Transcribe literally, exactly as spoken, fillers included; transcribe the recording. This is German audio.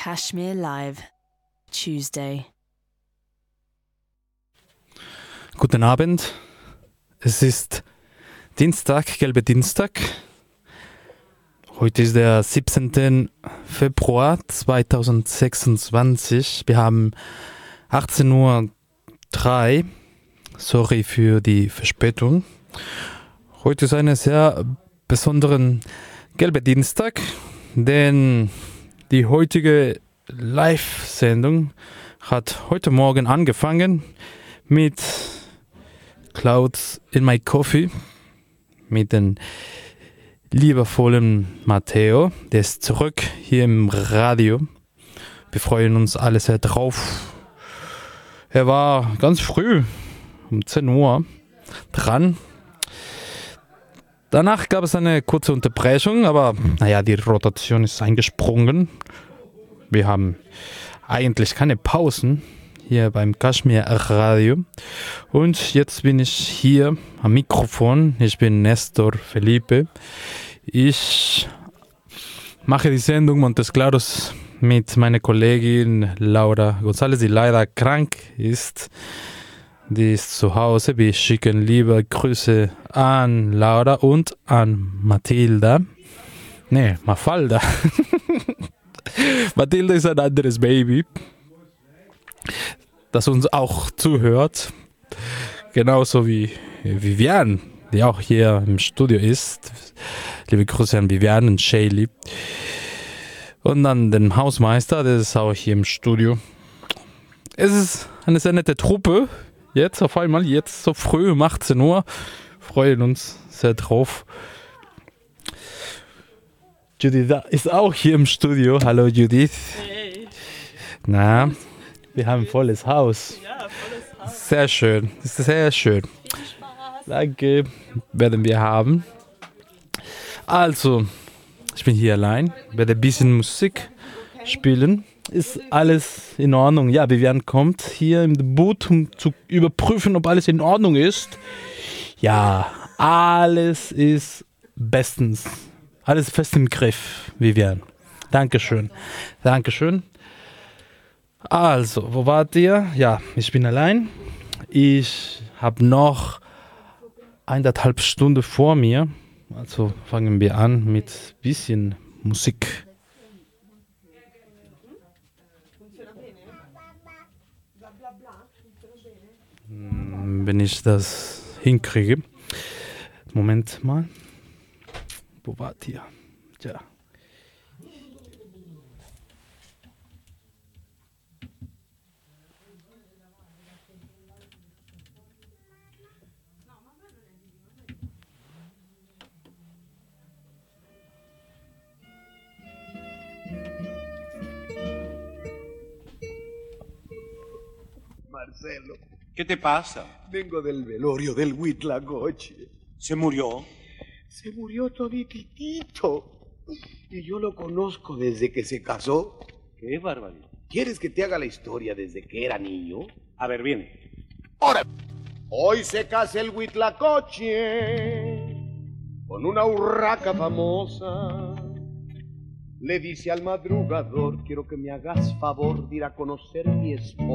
Kashmir Live, Tuesday. Guten Abend. Es ist Dienstag, gelbe Dienstag. Heute ist der siebzehnten Februar zweitausendsechsundzwanzig. Wir haben achtzehn Uhr drei. Sorry für die Verspätung. Heute ist ein sehr besonderer gelber Dienstag, denn die heutige Live-Sendung hat heute Morgen angefangen mit Clouds in My Coffee, mit dem liebevollen Matteo. Der ist zurück hier im Radio. Wir freuen uns alle sehr drauf. Er war ganz früh um zehn Uhr dran. Danach gab es eine kurze Unterbrechung, aber naja, die Rotation ist eingesprungen. Wir haben eigentlich keine Pausen hier beim Kashmir Radio. Und jetzt bin ich hier am Mikrofon. Ich bin Nestor Felipe. Ich mache die Sendung Montes Claros mit meiner Kollegin Laura González, die leider krank ist. Die ist zu Hause. Wir schicken liebe Grüße an Laura und an Matilda. Nee, Mafalda. Matilda ist ein anderes Baby, das uns auch zuhört. Genauso wie Vivian, die auch hier im Studio ist. Liebe Grüße an Vivian und Shaylee. Und an den Hausmeister, der ist auch hier im Studio. Es ist eine sehr nette Truppe. Jetzt auf einmal, jetzt so früh um achtzehn Uhr. Freuen uns sehr drauf. Judith ist auch hier im Studio. Hallo Judith. Hey. Na, wir haben ein volles Haus. Ja, volles Haus. Sehr schön. Das ist sehr schön. Viel Spaß. Danke. Werden wir haben. Also, ich bin hier allein. Werde ein bisschen Musik spielen. Ist alles in Ordnung? Ja, Vivian kommt hier im Boot, um zu überprüfen, ob alles in Ordnung ist. Ja, alles ist bestens. Alles fest im Griff, Vivian. Dankeschön. Dankeschön. Also, wo wart ihr? Ja, ich bin allein. Ich habe noch eineinhalb Stunden vor mir. Also fangen wir an mit ein bisschen Musik. Wenn ich das hinkriege. Moment mal. Wo wart ihr? Ja. Marcelo, ¿Qué te pasa? vengo del velorio del Huitlacoche. ¿Se murió? Se murió todititito. Y yo lo conozco desde que se casó. Qué barbaridad. ¿Quieres que te haga la historia desde que era niño? A ver, viene. ¡Ahora! Hoy se casa el Huitlacoche con una urraca famosa. Le dice al madrugador, quiero que me hagas favor de ir a conocer mi esposa.